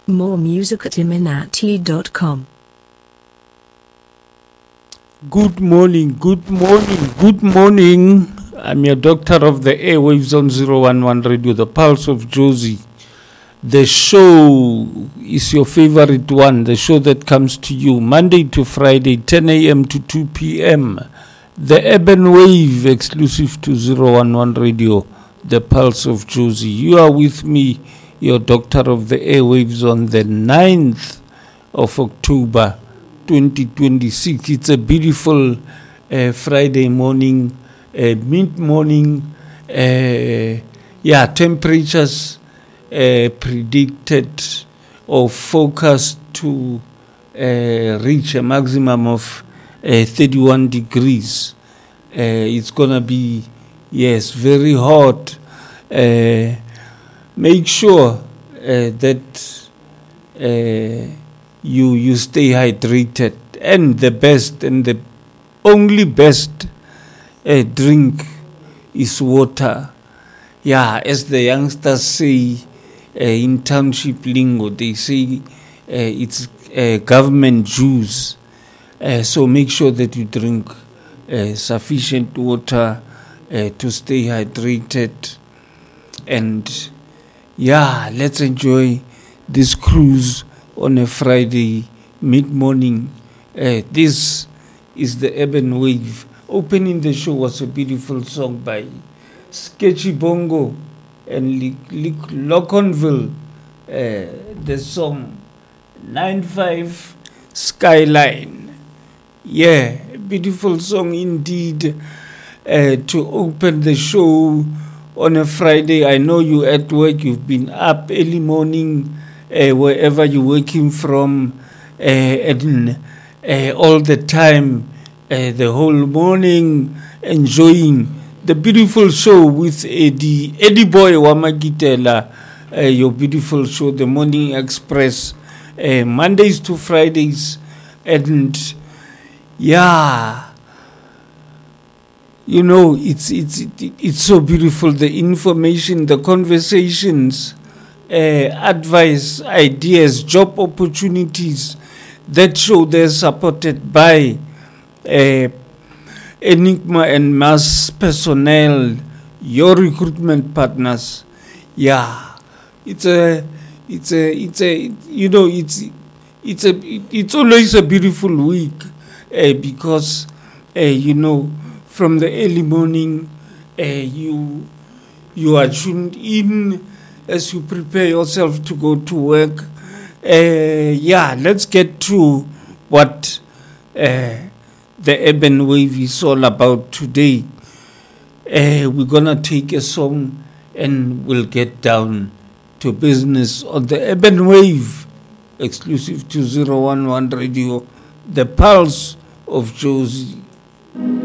More music at iminati.com. Good morning, good morning, good morning. I'm your doctor of the airwaves on 011 Radio, the Pulse of Jozi. The show is your favorite one, the show that comes to you Monday to Friday, 10 a.m. to 2 p.m. The Urban Wave, exclusive to 011 Radio, the Pulse of Jozi. You are with me, your doctor of the airwaves, on the 9th of October, 2026. It's a beautiful Friday morning, mid-morning. Temperatures predicted or forecast to reach a maximum of 31 degrees. It's gonna be, very hot. Make sure that you stay hydrated, and the best and the only best drink is water. As the youngsters say in township lingo, they say it's government juice. So make sure that you drink sufficient water to stay hydrated. And let's enjoy this cruise on a Friday mid-morning. This is the Urban Wave. Opening the show was a beautiful song by Sketchy Bongo and Loconville. The song 95 Skyline. Beautiful song indeed to open the show on a Friday. I know you at work, you've been up early morning, wherever you're working from, and all the time, the whole morning, enjoying the beautiful show with Eddie Boy Wamagitela, your beautiful show, The Morning Express, Mondays to Fridays, and it's so beautiful, the information, the conversations, advice, ideas, job opportunities. That show, they're supported by Enigma and Mass personnel, your recruitment partners. It's always a beautiful week because from the early morning you are tuned in as you prepare yourself to go to work. Let's get to what the Urban Wave is all about today. We're gonna take a song and we'll get down to business on the Urban Wave, exclusive to 011 Radio, the Pulse of Jozi.